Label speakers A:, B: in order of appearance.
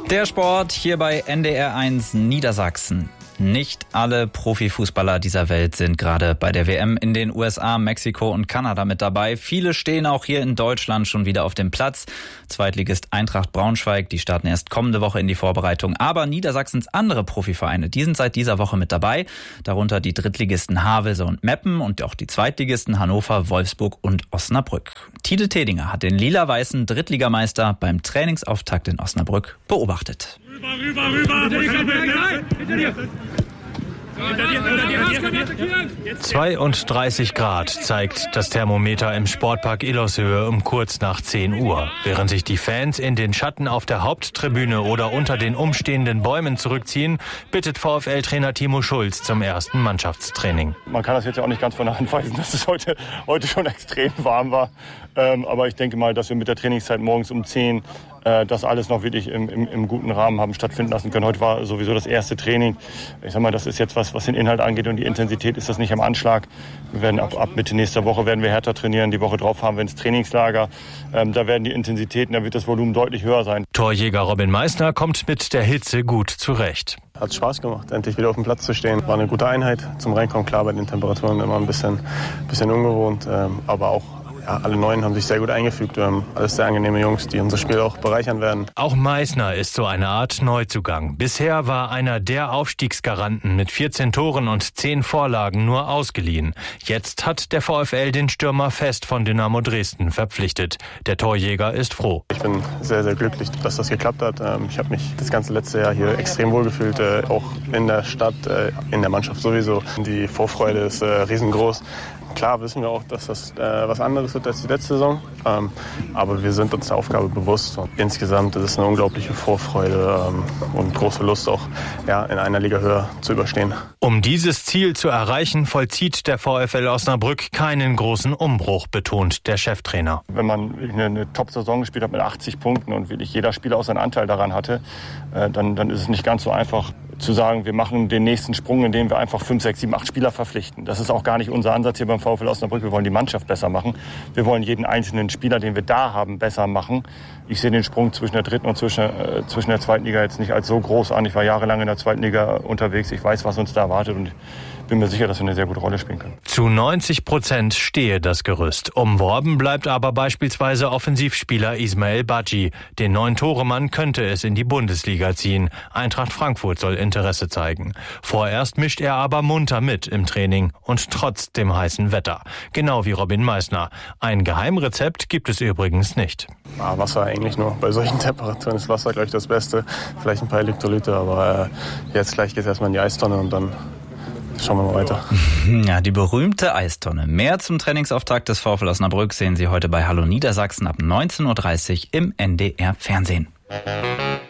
A: Der Sport hier bei NDR1 Niedersachsen. Nicht alle Profifußballer dieser Welt sind gerade bei der WM in den USA, Mexiko und Kanada mit dabei. Viele stehen auch hier in Deutschland schon wieder auf dem Platz. Zweitligist Eintracht Braunschweig, die starten erst kommende Woche in die Vorbereitung. Aber Niedersachsens andere Profivereine, die sind seit dieser Woche mit dabei. Darunter die Drittligisten Havelse und Meppen und auch die Zweitligisten Hannover, Wolfsburg und Osnabrück. Tide Tedinger hat den lila-weißen Drittligameister beim Trainingsauftakt in Osnabrück beobachtet.
B: Rüber! 32 Grad zeigt das Thermometer im Sportpark Illershöhe um kurz nach 10 Uhr. Während sich die Fans in den Schatten auf der Haupttribüne oder unter den umstehenden Bäumen zurückziehen, bittet VfL-Trainer Timo Schulz zum ersten Mannschaftstraining.
C: Man kann das jetzt ja auch nicht ganz von der Hand weisen, dass es heute schon extrem warm war. Aber ich denke mal, dass wir mit der Trainingszeit morgens um 10 das alles noch wirklich im guten Rahmen haben stattfinden lassen können. Heute war sowieso das erste Training. Ich sag mal, das ist jetzt was den Inhalt angeht und die Intensität ist das nicht am Anschlag. Wir werden ab Mitte nächster Woche werden wir härter trainieren. Die Woche drauf haben wir ins Trainingslager. Da werden die Intensitäten, da wird das Volumen deutlich höher sein.
B: Torjäger Robin Meissner kommt mit der Hitze gut zurecht.
D: Hat Spaß gemacht, endlich wieder auf dem Platz zu stehen. War eine gute Einheit zum Reinkommen. Klar, bei den Temperaturen immer ein bisschen ungewohnt, aber auch alle Neuen haben sich sehr gut eingefügt. Wir haben alles sehr angenehme Jungs, die unser Spiel auch bereichern werden.
B: Auch Meissner ist so eine Art Neuzugang. Bisher war einer der Aufstiegsgaranten mit 14 Toren und 10 Vorlagen nur ausgeliehen. Jetzt hat der VfL den Stürmer fest von Dynamo Dresden verpflichtet. Der Torjäger ist froh.
D: Ich bin sehr, sehr glücklich, dass das geklappt hat. Ich habe mich das ganze letzte Jahr hier extrem wohl gefühlt, auch in der Stadt, in der Mannschaft sowieso. Die Vorfreude ist riesengroß. Klar wissen wir auch, dass das was anderes wird als die letzte Saison, aber wir sind uns der Aufgabe bewusst. Und insgesamt ist es eine unglaubliche Vorfreude und große Lust auch in einer Liga höher zu überstehen.
B: Um dieses Ziel zu erreichen, vollzieht der VfL Osnabrück keinen großen Umbruch, betont der Cheftrainer.
C: Wenn man eine Top-Saison gespielt hat mit 80 Punkten und wirklich jeder Spieler auch seinen Anteil daran hatte, dann ist es nicht ganz so einfach zu sagen, wir machen den nächsten Sprung, indem wir einfach 5, 6, 7, 8 Spieler verpflichten. Das ist auch gar nicht unser Ansatz hier beim VfL Osnabrück. Wir wollen die Mannschaft besser machen. Wir wollen jeden einzelnen Spieler, den wir da haben, besser machen. Ich sehe den Sprung zwischen der dritten und zwischen der zweiten Liga jetzt nicht als so groß an. Ich war jahrelang in der zweiten Liga unterwegs. Ich weiß, was uns da erwartet und bin mir sicher, dass wir eine sehr gute Rolle spielen können.
B: Zu 90% stehe das Gerüst. Umworben bleibt aber beispielsweise Offensivspieler Ismail Badji. Den 9-Tore-Mann könnte es in die Bundesliga ziehen. Eintracht Frankfurt soll Interesse zeigen. Vorerst mischt er aber munter mit im Training und trotz dem heißen Wetter. Genau wie Robin Meissner. Ein Geheimrezept gibt es übrigens nicht.
D: Wasser eigentlich nur. Bei solchen Temperaturen ist Wasser, glaube ich, das Beste. Vielleicht ein paar Elektrolyte, aber jetzt gleich geht es erstmal in die Eistonne und dann schauen wir mal weiter.
A: Ja, die berühmte Eistonne. Mehr zum Trainingsauftakt des VfL Osnabrück sehen Sie heute bei Hallo Niedersachsen ab 19:30 Uhr im NDR Fernsehen.